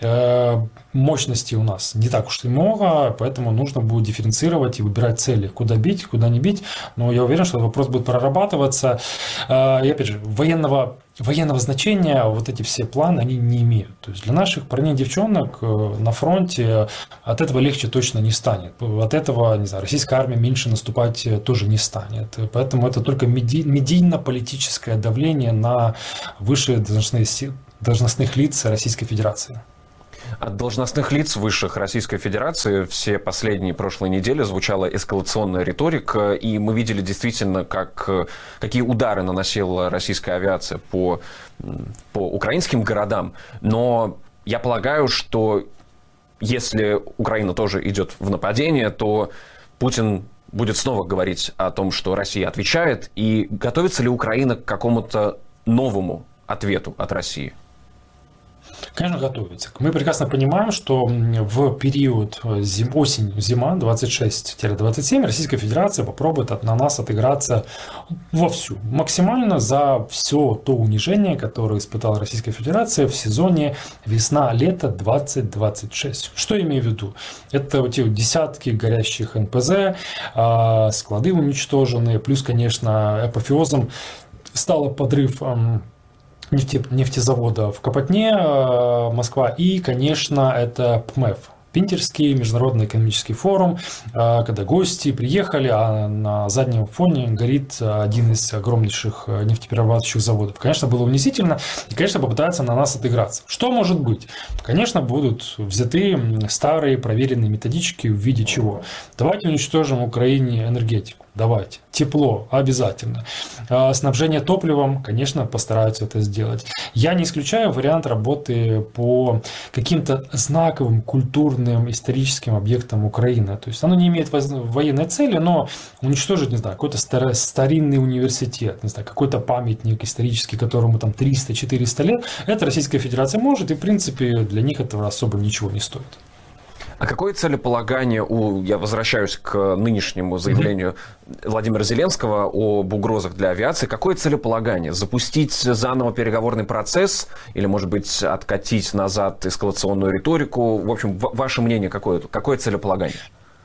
Мощности у нас не так уж и много, поэтому нужно будет дифференцировать и выбирать цели, куда бить, куда не бить. Но я уверен, что этот вопрос будет прорабатываться. И опять же, военного, военного значения вот эти все планы, они не имеют. То есть для наших парней и девчонок на фронте от этого легче точно не станет. От этого, не знаю, российская армия меньше наступать тоже не станет. Поэтому это только медийно-политическое давление на высшие должностные, должностных лиц Российской Федерации. От должностных лиц высших Российской Федерации все последние прошлые недели звучала эскалационная риторика, и мы видели действительно, как, какие удары наносила российская авиация по, по украинским городам. Но я полагаю, что если Украина тоже идет в нападение, то Путин будет снова говорить о том, что Россия отвечает, и готовится ли Украина к какому-то новому ответу от России? Конечно, готовится. Мы прекрасно понимаем, что в период зим, осень-зима двадцать шесть двадцать семь Российская Федерация попробует на нас отыграться вовсю, максимально за все то унижение, которое испытала Российская Федерация в сезоне весна-лето двадцать двадцать шесть. Что я имею в виду? Это вот те десятки горящих эн пэ зэ, склады уничтоженные, плюс, конечно, апофеозом стал подрыв Нефте, нефтезавода в Копотне, Москва, и, конечно, это пэ эм и эф, Питерский международный экономический форум, когда гости приехали, а на заднем фоне горит один из огромнейших нефтеперерабатывающих заводов. Конечно, было унизительно, и, конечно, попытаются на нас отыграться. Что может быть? Конечно, будут взяты старые проверенные методички в виде чего? Давайте уничтожим Украине энергетику. Давайте. Тепло обязательно. Снабжение топливом, конечно, постараются это сделать. Я не исключаю вариант работы по каким-то знаковым культурным историческим объектам Украины. То есть оно не имеет военной цели, но уничтожить, не знаю, какой-то старинный университет, не знаю, какой-то памятник исторический, которому там триста-четыреста лет, это Российская Федерация может, и в принципе для них этого особо ничего не стоит. А какое целеполагание у, я возвращаюсь к нынешнему заявлению mm-hmm. Владимира Зеленского об угрозах для авиации, какое целеполагание? Запустить заново переговорный процесс или, может быть, откатить назад эскалационную риторику? В общем, ваше мнение какое? Какое целеполагание?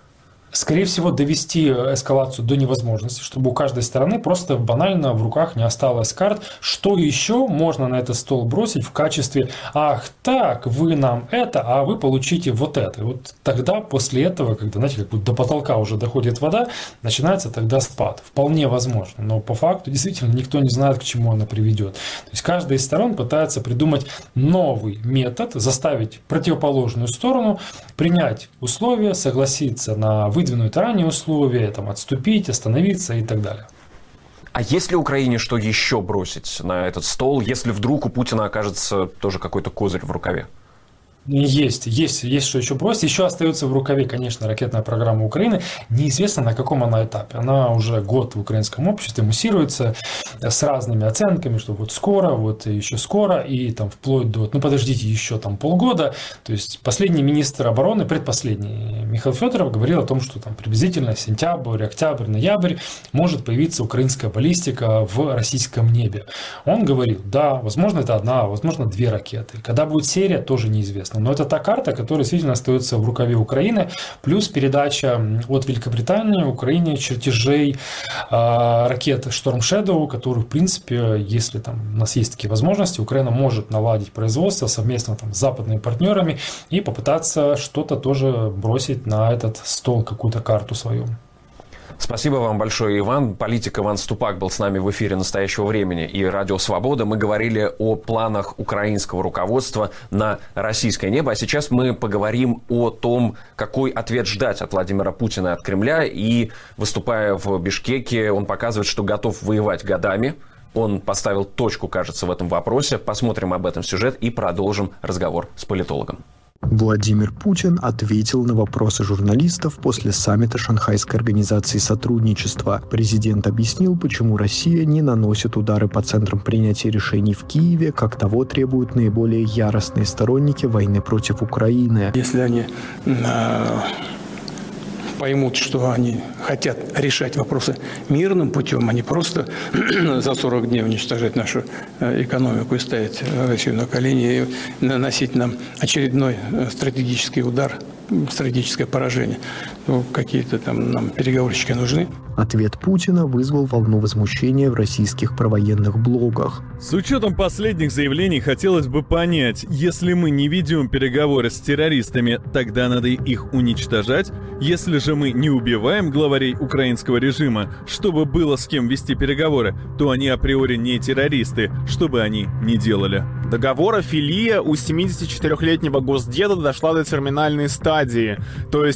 Скорее всего, довести эскалацию до невозможности, чтобы у каждой стороны просто банально в руках не осталось карт, что еще можно на этот стол бросить в качестве «ах так, вы нам это, а вы получите вот это». И вот тогда, после этого, когда, знаете, как будто до потолка уже доходит вода, начинается тогда спад. Вполне возможно, но по факту действительно никто не знает, к чему она приведет. То есть каждая из сторон пытается придумать новый метод, заставить противоположную сторону принять условия, согласиться на выдвинуть ранее условия, там, отступить, остановиться и так далее. А есть ли Украине что еще бросить на этот стол, если вдруг у Путина окажется тоже какой-то козырь в рукаве? Есть, есть, есть что еще бросить. Еще остается в рукаве, конечно, ракетная программа Украины. Неизвестно, на каком она этапе. Она уже год в украинском обществе муссируется с разными оценками, что вот скоро, вот еще скоро, и там вплоть до, ну подождите, еще там полгода. То есть последний министр обороны, предпоследний Михаил Федоров говорил о том, что там приблизительно сентябрь, октябрь, ноябрь может появиться украинская баллистика в российском небе. Он говорил, да, возможно, это одна, возможно, две ракеты. Когда будет серия, тоже неизвестно. Но это та карта, которая действительно остается в рукаве Украины, плюс передача от Великобритании Украине чертежей э, ракет Storm Shadow, которые, в принципе, если там у нас есть такие возможности, Украина может наладить производство совместно там, с западными партнерами и попытаться что-то тоже бросить на этот стол, какую-то карту свою. Спасибо вам большое, Иван. Политик Иван Ступак был с нами в эфире «Настоящего времени» и «Радио Свобода». Мы говорили о планах украинского руководства на российское небо. А сейчас мы поговорим о том, какой ответ ждать от Владимира Путина и от Кремля. И, выступая в Бишкеке, он показывает, что готов воевать годами. Он поставил точку, кажется, в этом вопросе. Посмотрим об этом сюжет и продолжим разговор с политологом. Владимир Путин ответил на вопросы журналистов после саммита Шанхайской организации сотрудничества. Президент объяснил, почему Россия не наносит удары по центрам принятия решений в Киеве, как того требуют наиболее яростные сторонники войны против Украины. Если они поймут, что они хотят решать вопросы мирным путем, а не просто за сорок дней уничтожать нашу экономику и ставить Россию на колени и наносить нам очередной стратегический удар, стратегическое поражение. Ну, какие-то там нам переговорщики нужны. Ответ Путина вызвал волну возмущения в российских провоенных блогах. С учетом последних заявлений хотелось бы понять, если мы не ведем переговоры с террористами, тогда надо их уничтожать. Если же мы не убиваем главарей украинского режима, чтобы было с кем вести переговоры, то они априори не террористы, что бы они ни делали. Договорофилия у семидесятичетырёхлетнего госдеда дошла до терминальной стадии, то есть